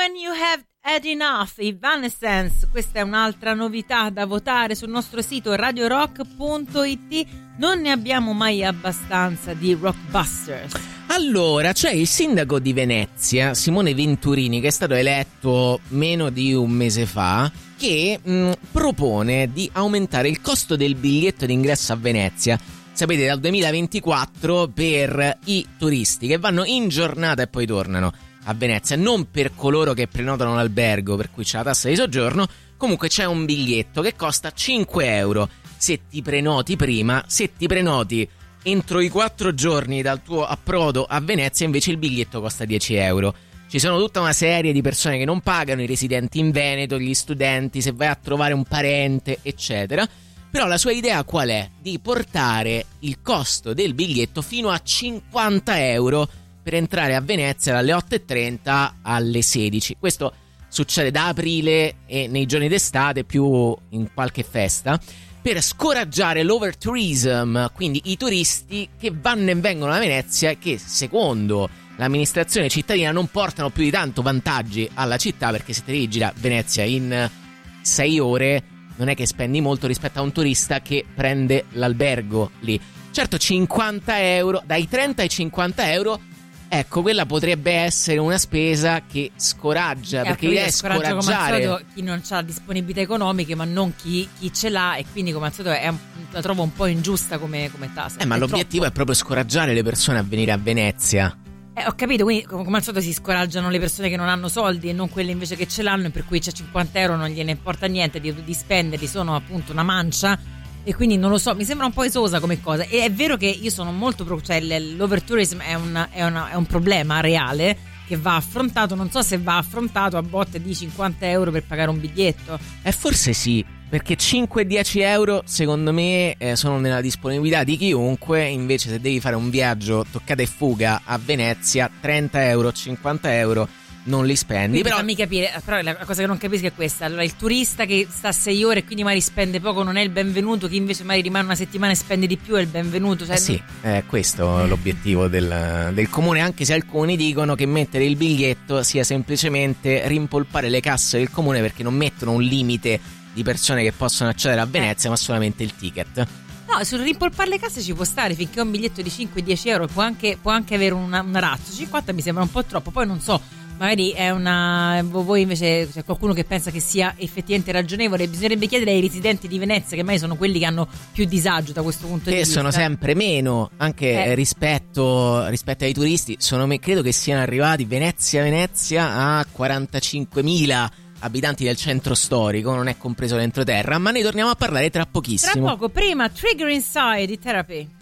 When You Have Had Enough, Evanescence. Questa è un'altra novità da votare sul nostro sito radiorock.it. Non ne abbiamo mai abbastanza di Rockbusters. Allora, c'è il sindaco di Venezia, Simone Venturini, che è stato eletto meno di un mese fa, che propone di aumentare il costo del biglietto d'ingresso a Venezia. Sapete, dal 2024 per i turisti che vanno in giornata e poi tornano a Venezia, non per coloro che prenotano l'albergo, per cui c'è la tassa di soggiorno. Comunque c'è un biglietto che costa 5 euro se ti prenoti prima. Se ti prenoti entro i 4 giorni dal tuo approdo a Venezia, invece il biglietto costa 10 euro. Ci sono tutta una serie di persone che non pagano, i residenti in Veneto, gli studenti, se vai a trovare un parente, eccetera. Però la sua idea qual è? Di portare il costo del biglietto fino a 50 euro per entrare a Venezia dalle 8:30 alle 16. Questo succede da aprile e nei giorni d'estate, più in qualche festa, per scoraggiare l'overtourism, quindi i turisti che vanno e vengono a Venezia e che, secondo l'amministrazione cittadina, non portano più di tanto vantaggi alla città, perché se ti devi girare a Venezia in 6 ore non è che spendi molto rispetto a un turista che prende l'albergo lì. Certo, 50 euro, dai 30 ai 50 euro, ecco, quella potrebbe essere una spesa che scoraggia, perché l'idea è scoraggiare come al solito chi non ha disponibilità economiche, ma non chi ce l'ha, e quindi come al solito la trovo un po' ingiusta come tassa. Ma l'obiettivo è proprio scoraggiare le persone a venire a Venezia. Ho capito, quindi come al solito si scoraggiano le persone che non hanno soldi e non quelle invece che ce l'hanno, per cui c'è 50 euro, non gliene importa niente di spenderli, sono appunto una mancia. E quindi non lo so, mi sembra un po' esosa come cosa. E è vero che io sono molto cioè l'overtourism è un problema reale che va affrontato. Non so se va affrontato a botte di 50 euro per pagare un biglietto. Forse sì, perché 5-10 euro secondo me sono nella disponibilità di chiunque. Invece se devi fare un viaggio toccata e fuga a Venezia, 30 euro, 50 euro non li spendi. Però fammi capire, però la cosa che non capisco è questa. Allora, il turista che sta 6 ore e quindi magari spende poco non è il benvenuto, chi invece magari rimane una settimana e spende di più è il benvenuto, cioè sì, questo è l'obiettivo del comune, anche se alcuni dicono che mettere il biglietto sia semplicemente rimpolpare le casse del comune, perché non mettono un limite di persone che possono accedere a Venezia, ma solamente il ticket. No, sul rimpolpare le casse ci può stare, finché un biglietto di 5-10 euro può anche avere una razza. 50 mi sembra un po' troppo, poi non so, magari è voi invece c'è qualcuno che pensa che sia effettivamente ragionevole. Bisognerebbe chiedere ai residenti di Venezia, che mai sono quelli che hanno più disagio da questo punto di vista. Che sono sempre meno anche rispetto ai turisti. Credo che siano arrivati Venezia a 45.000 abitanti del centro storico, non è compreso l'entroterra. Ma ne torniamo a parlare tra pochissimo. Tra poco, prima Trigger Inside di Therapy.